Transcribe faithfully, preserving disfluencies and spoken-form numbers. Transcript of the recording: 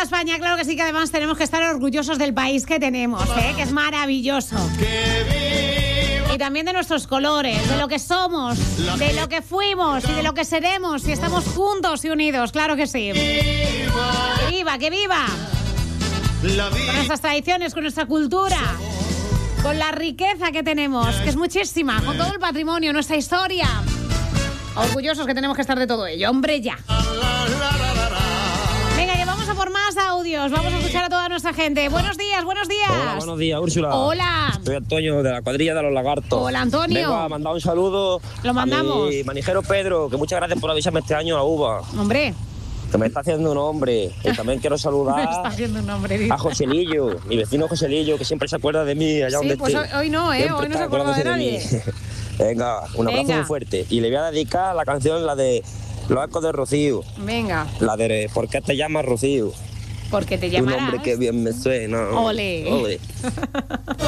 España, claro que sí, que además tenemos que estar orgullosos del país que tenemos, ¿eh? Que es maravilloso. Y también de nuestros colores, de lo que somos, de lo que fuimos y de lo que seremos si estamos juntos y unidos, claro que sí. ¡Que viva, que viva! Con nuestras tradiciones, con nuestra cultura, con la riqueza que tenemos, que es muchísima, con todo el patrimonio, nuestra historia. Orgullosos que tenemos que estar de todo ello, hombre, ya. Venga, que vamos a por más audios. Vamos a escuchar a toda nuestra gente. Buenos días, buenos días. Hola, buenos días, Úrsula. Hola. Soy Antonio, de la cuadrilla de los lagartos. Hola, Antonio. Vengo a mandar un saludo. Lo mandamos. A mi manijero Pedro, que muchas gracias por avisarme este año a la uva. Hombre. Que me está haciendo un hombre. Y también quiero saludar me está haciendo un hombre, dice. a Joselillo, mi vecino Joselillo, que siempre se acuerda de mí allá sí, donde pues esté. Hoy, hoy no, ¿eh? Siempre Hoy no está se acuerda de nadie. de Venga, un abrazo Venga. muy fuerte. Y le voy a dedicar la canción, la de Los Ecos de Rocío. Venga. La de ¿Por qué te llamas Rocío? Porque te Un llamarás. nombre que bien me suena. Ole. Ole.